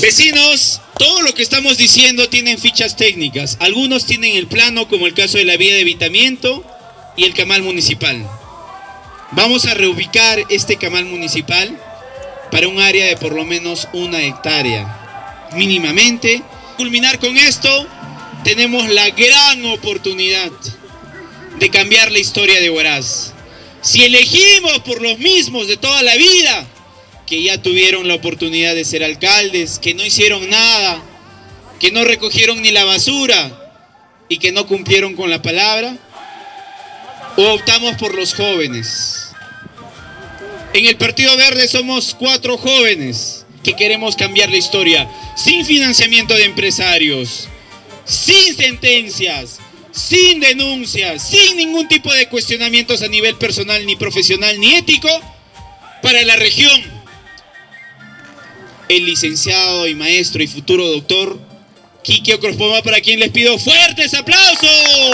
Vecinos, todo lo que estamos diciendo tienen fichas técnicas. Algunos tienen el plano, como el caso de la vía de evitamiento y el camal municipal. Vamos a reubicar este camal municipal para un área de por lo menos 1 hectárea, mínimamente. Culminar con esto, tenemos la gran oportunidad de cambiar la historia de Huaraz. Si elegimos por los mismos de toda la vida, que ya tuvieron la oportunidad de ser alcaldes, que no hicieron nada, que no recogieron ni la basura y que no cumplieron con la palabra, o optamos por los jóvenes. En el Partido Verde somos 4 jóvenes que queremos cambiar la historia, sin financiamiento de empresarios, sin sentencias, sin denuncias, sin ningún tipo de cuestionamientos a nivel personal, ni profesional, ni ético, para la región. El licenciado y maestro y futuro doctor Quique Ocrospoma, para quien les pido fuertes aplausos.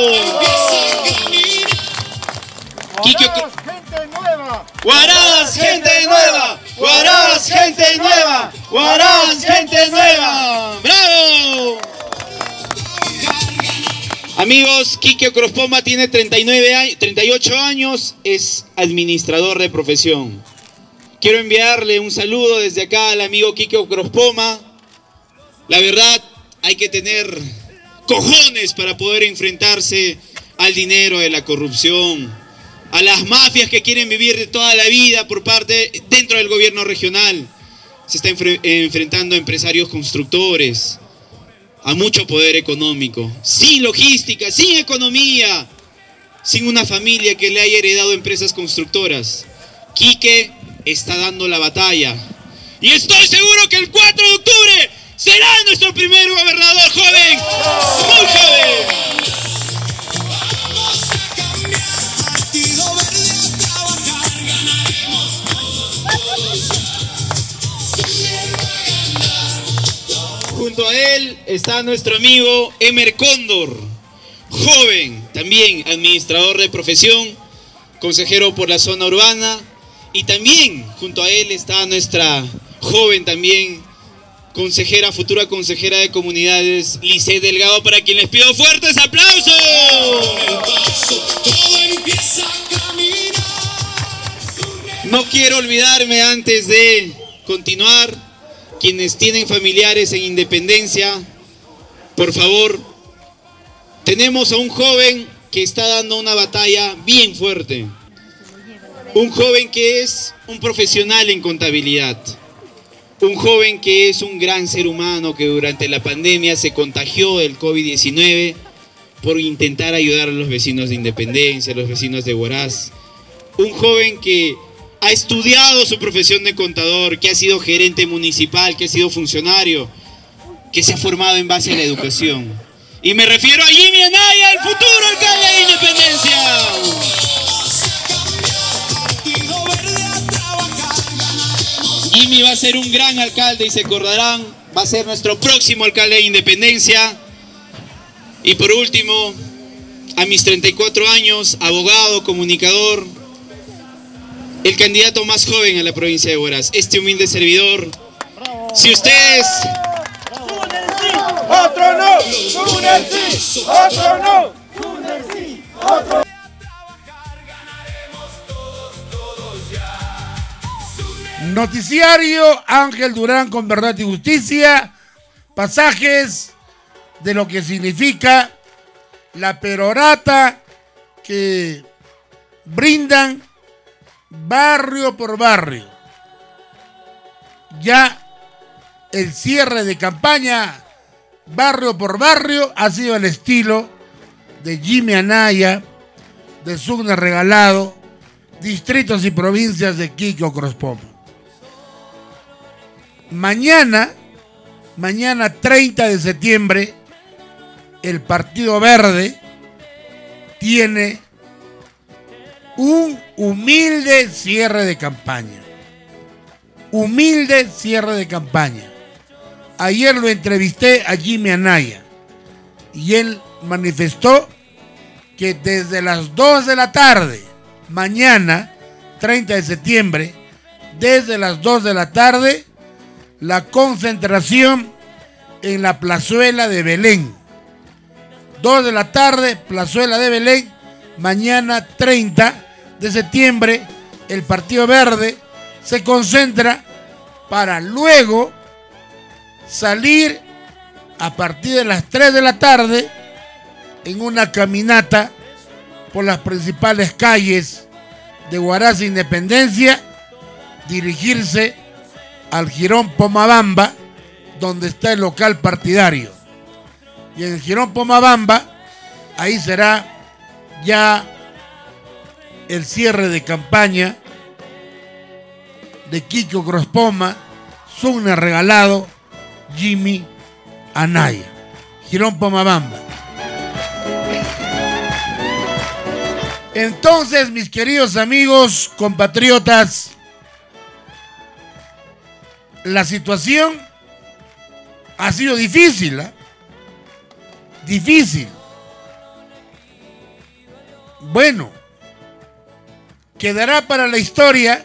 Huaraz, gente nueva. Huaraz, gente nueva. Huaraz, gente nueva. ¡Bravo! Amigos, Quique Ocrospoma tiene 38 años, es administrador de profesión. Quiero enviarle un saludo desde acá al amigo Quique Ocrospoma. La verdad, hay que tener cojones para poder enfrentarse al dinero de la corrupción, a las mafias que quieren vivir de toda la vida por parte dentro del gobierno regional. Se está enfrentando a empresarios constructores, a mucho poder económico, sin logística, sin economía, sin una familia que le haya heredado empresas constructoras. Quique está dando la batalla y estoy seguro que el 4 de octubre será nuestro primer gobernador joven, muy joven. Junto a él está nuestro amigo Emer Cóndor, joven, también administrador de profesión, consejero por la zona urbana. Y también junto a él está nuestra joven también consejera, futura consejera de comunidades, Lisset Delgado, para quien les pido fuertes aplausos. No quiero olvidarme, antes de continuar, quienes tienen familiares en Independencia, por favor, tenemos a un joven que está dando una batalla bien fuerte. Un joven que es un profesional en contabilidad. Un joven que es un gran ser humano que durante la pandemia se contagió del COVID-19 por intentar ayudar a los vecinos de Independencia, a los vecinos de Huaraz. Un joven que ha estudiado su profesión de contador, que ha sido gerente municipal, que ha sido funcionario, que se ha formado en base a la educación. Y me refiero a Jimmy Anaya, el futuro alcalde de Independencia. Jimmy va a ser un gran alcalde y se acordarán, va a ser nuestro próximo alcalde de Independencia. Y por último, a mis 34 años, abogado, comunicador, el candidato más joven a la provincia de Huaraz, este humilde servidor. Si ustedes... ¡Otro no! ¡Túnez sí! ¡Otro no! ¡Túnez sí! ¡Otro! Noticiario Ángel Durán con Verdad y Justicia. Pasajes de lo que significa la perorata que brindan barrio por barrio. Ya el cierre de campaña barrio por barrio ha sido el estilo de Jimmy Anaya, de Sugna Regalado, distritos y provincias de Quique Ocrospoma. Mañana 30 de septiembre, el Partido Verde tiene un humilde cierre de campaña. Humilde cierre de campaña. Ayer lo entrevisté a Jimmy Anaya y él manifestó que desde las 2 de la tarde, mañana 30 de septiembre, desde las 2 de la tarde, la concentración en la plazuela de Belén. 2 de la tarde, plazuela de Belén. Mañana 30 de septiembre, el Partido Verde se concentra para luego salir a partir de las 3 de la tarde en una caminata por las principales calles de Huaraz Independencia, dirigirse al Jirón Pomabamba, donde está el local partidario. Y en el Jirón Pomabamba, ahí será ya el cierre de campaña de Kiko Grospoma, Sugner Regalado, Jimmy Anaya. Jirón Pomabamba. Entonces, mis queridos amigos, compatriotas, la situación ha sido difícil, ¿eh? Difícil. Bueno, quedará para la historia,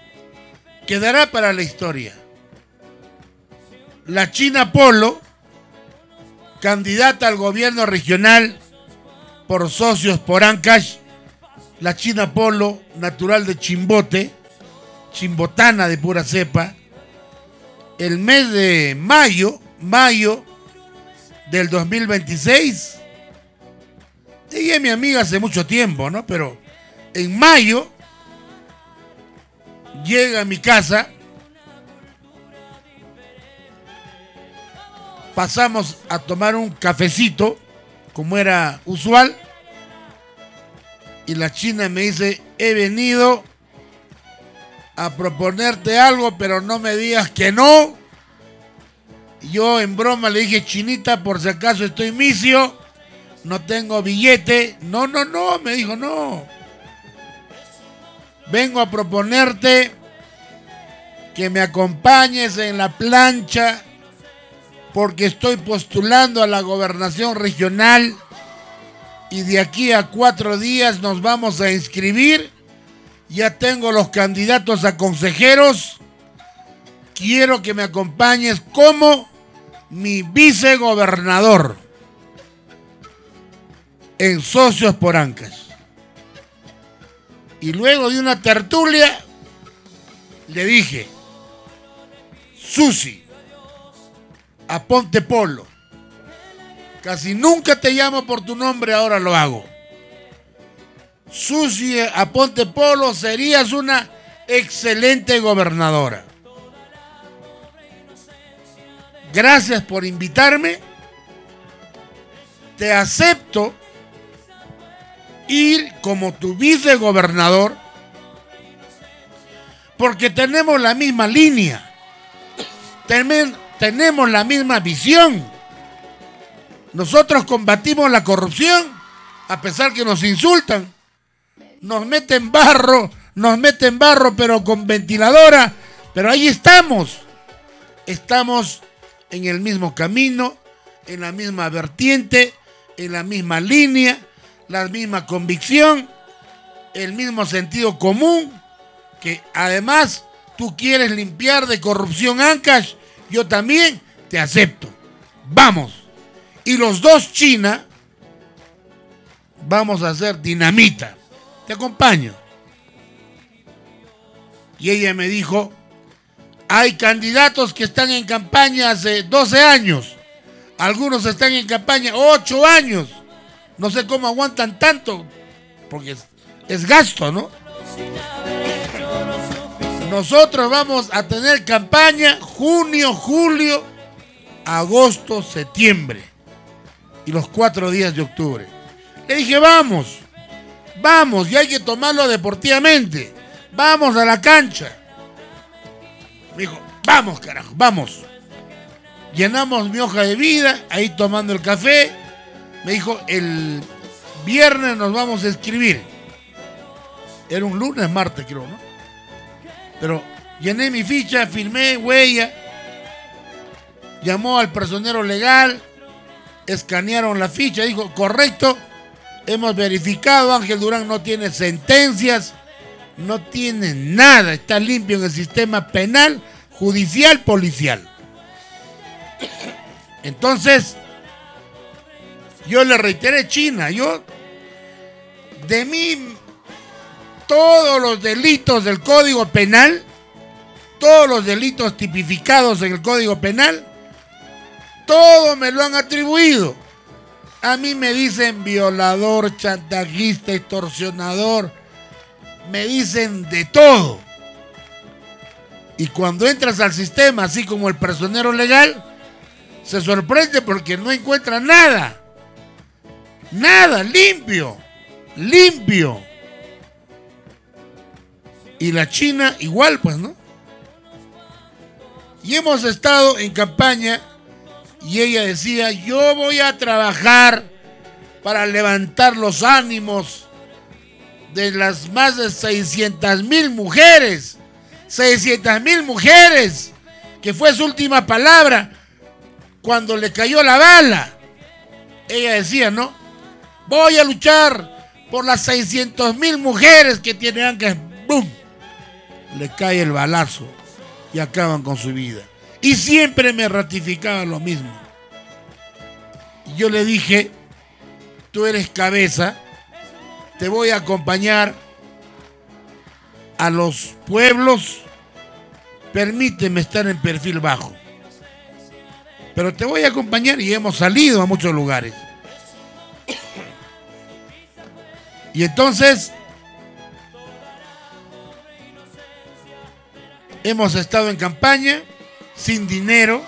la China Polo, candidata al gobierno regional por Socios por Ancash, la China Polo, natural de Chimbote, chimbotana de pura cepa, el mes de mayo del 2026. Ella es mi amiga hace mucho tiempo, ¿no? Pero en mayo llega a mi casa, pasamos a tomar un cafecito, como era usual, y la China me dice: he venido a proponerte algo, pero no me digas que no. Yo en broma le dije: Chinita, por si acaso estoy misio, no tengo billete. No, me dijo: no. Vengo a proponerte que me acompañes en la plancha porque estoy postulando a la gobernación regional y de aquí a 4 días nos vamos a inscribir. Ya tengo los candidatos a consejeros. Quiero que me acompañes como mi vicegobernador en Socios por Ancash. Y luego de una tertulia le dije: Susi, aponte Polo. Casi nunca te llamo por tu nombre, ahora lo hago. Susi, aponte Polo, serías una excelente gobernadora. Gracias por invitarme. Te acepto ir como tu vicegobernador porque tenemos la misma línea. Tenemos la misma visión. Nosotros combatimos la corrupción a pesar que nos insultan. Nos meten barro, pero con ventiladora. Pero ahí estamos. Estamos en el mismo camino, en la misma vertiente, en la misma línea, la misma convicción, el mismo sentido común, que además tú quieres limpiar de corrupción Ancash, yo también te acepto. Vamos. Y los dos, China, vamos a hacer dinamita. Te acompaño. Y ella me dijo: hay candidatos que están en campaña hace 12 años. Algunos están en campaña 8 años. No sé cómo aguantan tanto, porque es gasto, ¿no? Nosotros vamos a tener campaña junio, julio, agosto, septiembre y los 4 días de octubre. Le dije: vamos, y hay que tomarlo deportivamente. Vamos a la cancha. Me dijo: vamos, carajo, vamos. Llenamos mi hoja de vida, ahí tomando el café. Me dijo: el viernes nos vamos a inscribir. Era un lunes, martes creo, ¿no? Pero llené mi ficha, firmé, huella. Llamó al personero legal, escanearon la ficha, dijo: correcto, hemos verificado, Ángel Durán no tiene sentencias, no tiene nada, está limpio en el sistema penal, judicial, policial. Entonces, yo le reiteré, China, de mí, todos los delitos del Código Penal, todos los delitos tipificados en el Código Penal, todo me lo han atribuido. A mí me dicen violador, chantajista, extorsionador, me dicen de todo. Y cuando entras al sistema, así como el personero legal, se sorprende porque no encuentra nada. Nada, limpio. Y la China igual, pues, ¿no? Y hemos estado en campaña y ella decía, yo voy a trabajar para levantar los ánimos de las más de 600,000 mujeres. 600,000 mujeres, que fue su última palabra cuando le cayó la bala. Ella decía, ¿no? Voy a luchar por las 600,000 mujeres que tienen ancas. ¡Bum! Le cae el balazo y acaban con su vida. Y siempre me ratificaba lo mismo. Yo le dije, tú eres cabeza, te voy a acompañar a los pueblos, permíteme estar en perfil bajo, pero te voy a acompañar, y hemos salido a muchos lugares. Y entonces hemos estado en campaña sin dinero,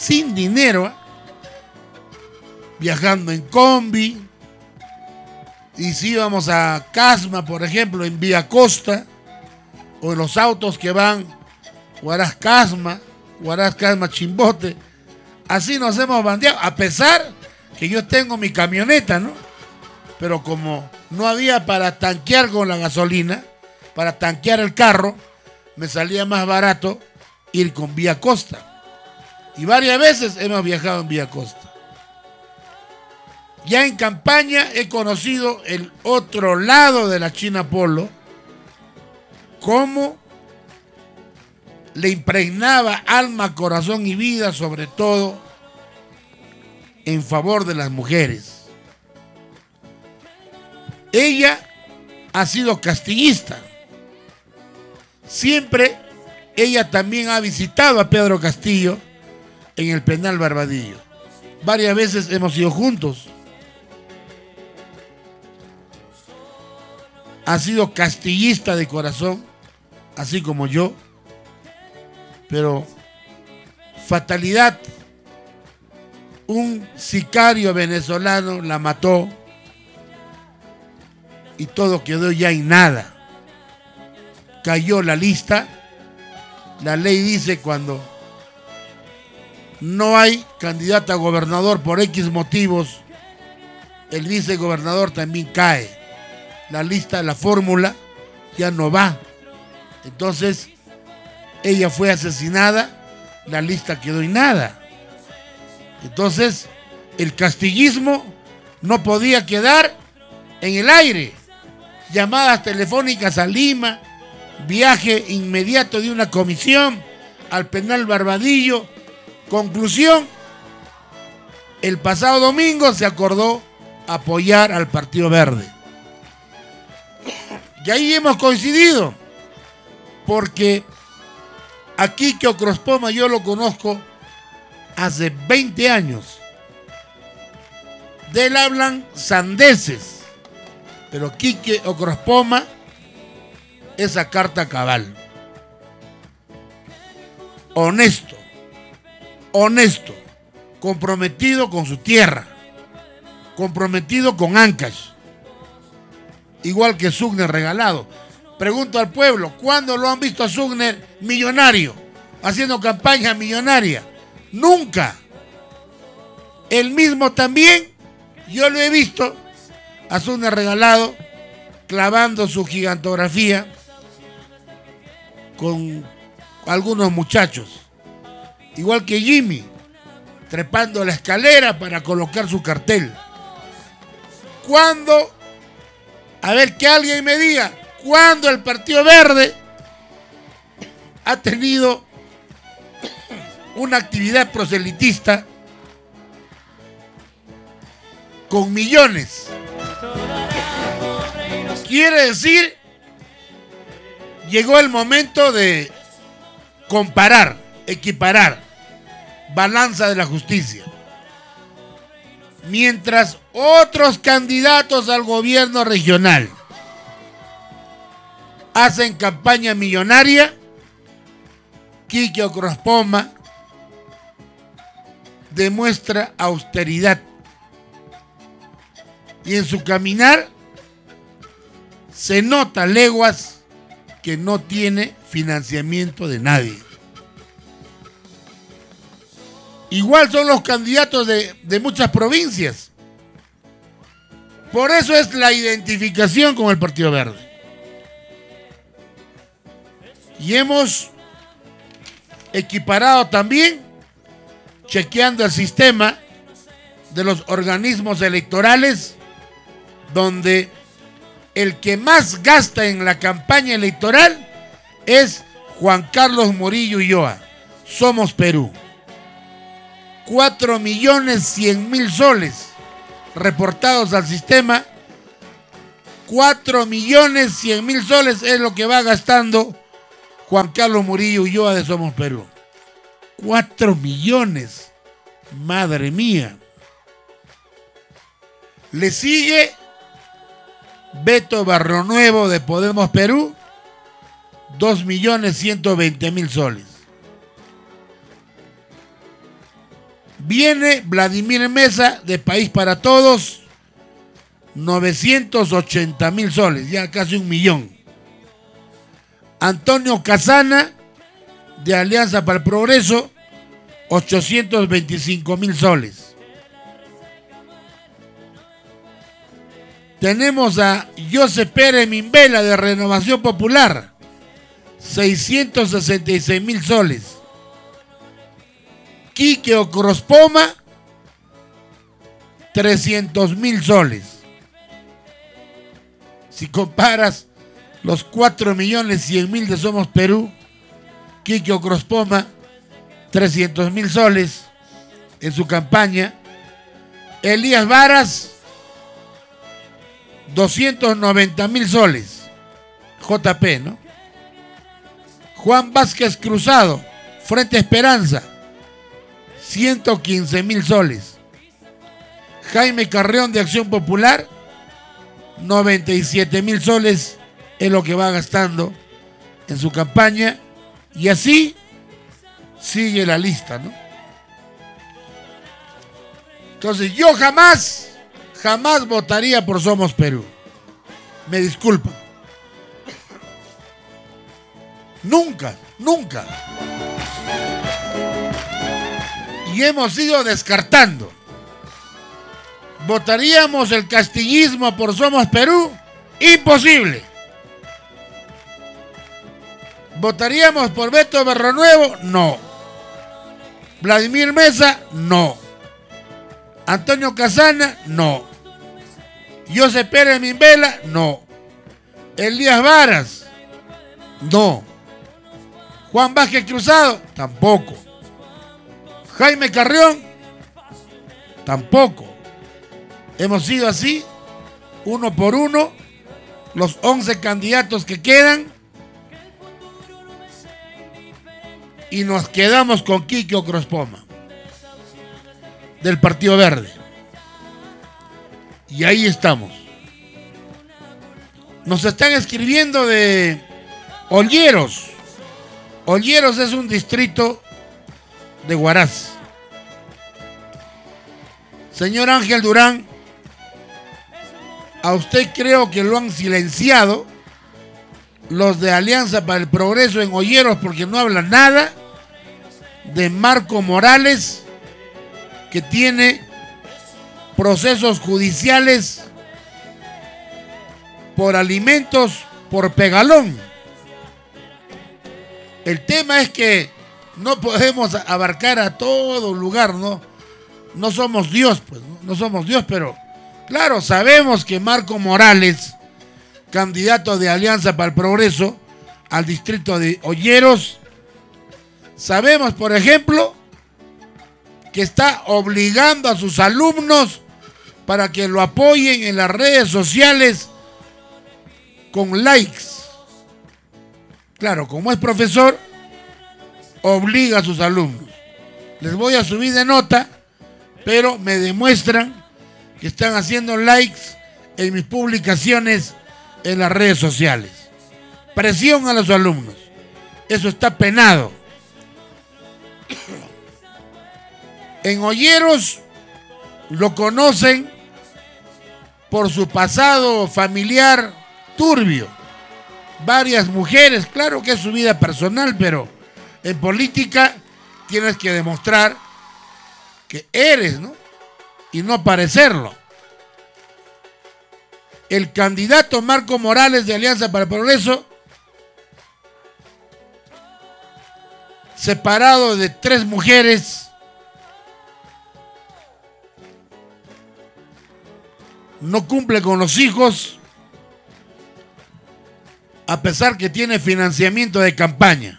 viajando en combi, y si íbamos a Casma, por ejemplo, en Vía Costa, o en los autos que van Huaraz Casma Chimbote, así nos hemos bandeado, a pesar que yo tengo mi camioneta, ¿no? Pero como no había para tanquear con la gasolina, para tanquear el carro, me salía más barato ir con Vía Costa. Y varias veces hemos viajado en Vía Costa. Ya en campaña he conocido el otro lado de la China Polo, cómo le impregnaba alma, corazón y vida, sobre todo en favor de las mujeres. Ella ha sido castillista. Siempre ella también ha visitado a Pedro Castillo en el penal Barbadillo. Varias veces hemos ido juntos. Ha sido castillista de corazón, así como yo. Pero fatalidad, un sicario venezolano la mató y todo quedó ya en nada. Cayó la lista. La ley dice cuando no hay candidato a gobernador por X motivos, el vicegobernador también cae. La lista, la fórmula ya no va. Entonces ella fue asesinada, la lista quedó en nada. Entonces el castillismo no podía quedar en el aire. Llamadas telefónicas a Lima, viaje inmediato de una comisión al penal Barbadillo. Conclusión, el pasado domingo se acordó apoyar al Partido Verde. Y ahí hemos coincidido, porque a Quique Ocrospoma yo lo conozco hace 20 años. De él hablan sandeces, pero Quique Ocrospoma es a carta cabal. Honesto, comprometido con su tierra, comprometido con Ancash. Igual que Sugner Regalado. Pregunto al pueblo, ¿cuándo lo han visto a Sugner millonario, haciendo campaña millonaria? Nunca. Él mismo también, yo lo he visto a Sugner Regalado clavando su gigantografía con algunos muchachos. Igual que Jimmy, trepando la escalera para colocar su cartel. ¿Cuándo? A ver, que alguien me diga, ¿cuándo el Partido Verde ha tenido una actividad proselitista con millones. Quiere decir, llegó el momento de comparar, equiparar, balanza de la justicia. Mientras otros candidatos al gobierno regional hacen campaña millonaria, Quique Ocrospoma demuestra austeridad y en su caminar se nota a leguas que no tiene financiamiento de nadie. Igual son los candidatos de muchas provincias. Por eso es la identificación con el Partido Verde. Y hemos equiparado también, chequeando el sistema de los organismos electorales, donde el que más gasta en la campaña electoral es Juan Carlos Murillo Ulloa. Somos Perú. 4.100.000 soles reportados al sistema. 4.100.000 soles es lo que va gastando Juan Carlos Murillo Ulloa de Somos Perú. 4 millones. Madre mía. Le sigue Beto Barrionuevo de Podemos Perú. 2.120.000 soles. Viene Vladimir Mesa de País para Todos. 980.000 soles. Ya casi 1 millón. Antonio Casana de Alianza para el Progreso. 825.000 soles. Tenemos a José Pérez Mimbela de Renovación Popular. 666.000 soles. Quique Ocrospoma, 300.000 soles. Si comparas los 4.100.000 de Somos Perú, Quique Ocrospoma, 300.000 soles en su campaña. Elías Varas, 290.000 soles. JP, ¿no? Juan Vázquez Cruzado, Frente Esperanza, 115.000 soles. Jaime Carreón de Acción Popular, 97.000 soles es lo que va gastando en su campaña. Y así sigue la lista, ¿no? Entonces yo jamás votaría por Somos Perú. Me disculpan. Nunca. Y hemos ido descartando. ¿Votaríamos el castillismo por Somos Perú? Imposible. ¿Votaríamos por Beto Barrionuevo? No. Vladimir Mesa, no. Antonio Casana, no. José Pérez Mimbela, no. Elías Varas, no. Juan Vázquez Cruzado, tampoco. Jaime Carreón, tampoco. Hemos sido así, uno por uno, los 11 candidatos que quedan, y nos quedamos con Quique Ocrospoma, del Partido Verde. Y ahí estamos. Nos están escribiendo de Olleros. Olleros es un distrito de Huaraz. Señor Ángel Durán, a usted creo que lo han silenciado los de Alianza para el Progreso en Olleros porque no hablan nada de Marco Morales, que tiene procesos judiciales por alimentos por pegalón. El tema es que no podemos abarcar a todo lugar, ¿no? No somos Dios, pues, no somos Dios, pero claro, sabemos que Marco Morales, candidato de Alianza para el Progreso al distrito de Olleros, sabemos, por ejemplo, que está obligando a sus alumnos para que lo apoyen en las redes sociales con likes. Claro, como es profesor, obliga a sus alumnos. Les voy a subir de nota, pero me demuestran que están haciendo likes en mis publicaciones en las redes sociales. Presión a los alumnos. Eso está penado. En Olleros lo conocen por su pasado familiar turbio. Varias mujeres, claro que es su vida personal, pero en política tienes que demostrar que eres, ¿no? Y no parecerlo. El candidato Marco Morales de Alianza para el Progreso, separado de 3 mujeres, no cumple con los hijos, a pesar que tiene financiamiento de campaña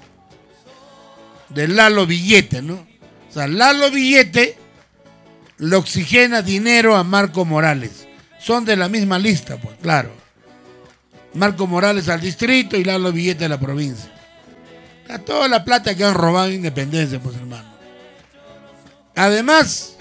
de Lalo Billete, ¿no? O sea, Lalo Billete le oxigena dinero a Marco Morales. Son de la misma lista, pues, claro. Marco Morales al distrito y Lalo Billete a la provincia. Toda la plata que han robado en Independencia, pues, hermano. Además,